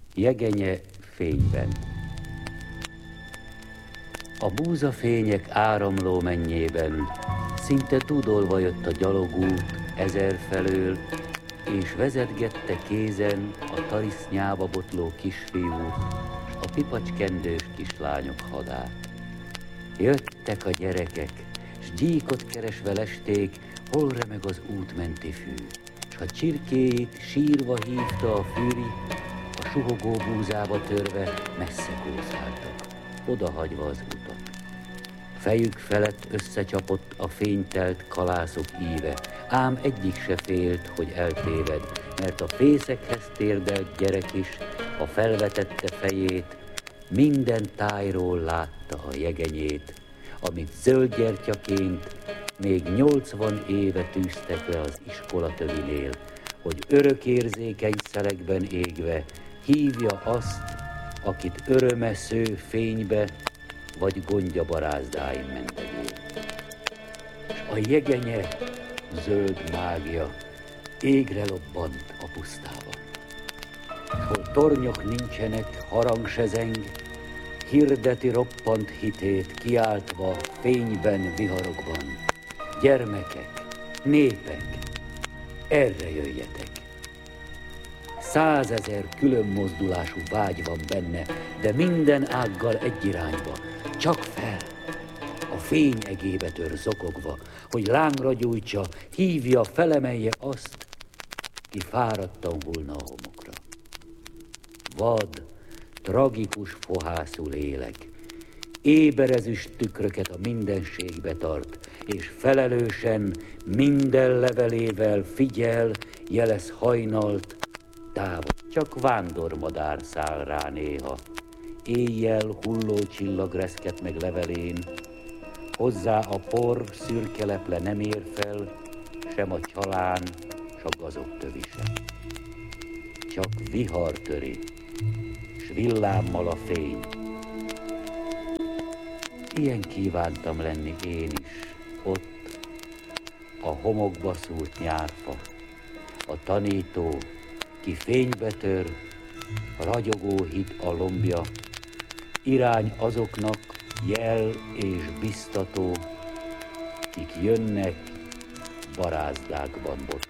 Jegenye fényben. A búzafények áramló mennyében szinte dúdolva jött a gyalogút ezerfelől, és vezetgette kézen a tarisznyába botló kisfiú, s a pipacskendős kislányok hadát. Jöttek a gyerekek, s gyíkot keresve lesték, hol remeg az útmenti fű, s a csirkéit sírva hívta a fűri, a suhogó búzába törve messze kószáltak, odahagyva az utat. Fejük felett összecsapott a fénytelt kalászok íve, ám egyik se félt, hogy eltéved, mert a fészekhez térdelt gyerek is a felvetette fejét, minden tájról látta a jegenyét, amit zöldgyertyaként még 80 éve tűztek le az iskolatövinél, hogy örökérzékeny szelekben égve hívja azt, akit öröme sző fénybe, vagy gondja barázdáin mentegél. S a jegenye, zöld mágia, égre lobbant a pusztában. Hol tornyok nincsenek, harang se zeng, hirdeti roppant hitét, kiáltva fényben, viharokban. Gyermekek, népek, erre jöjjetek! 100 000 külön mozdulású vágy van benne, de minden ággal egy irányba, csak fel, a fény egébe tör zokogva, hogy lángra gyújtsa, hívja, felemelje azt, ki fáradtan hullna a homokra. Vad, tragikus fohászú lélek, éberezüst tükröket a mindenségbe tart, és felelősen minden levelével figyel, jelez hajnalt, távol. Csak vándormadár száll rá néha, éjjel hulló csillag reszket meg levelén, hozzá a por szürke leple nem ér fel, sem a csalán, s a gazok tövi sem. Csak vihar töri, s villámmal a fény. Ilyen kívántam lenni én is, ott, a homokba szúrt nyárfa, a tanító, ki fénybe tör, ragyogó hit a lombja, irány azoknak jel és biztató, kik jönnek barázdákban bot.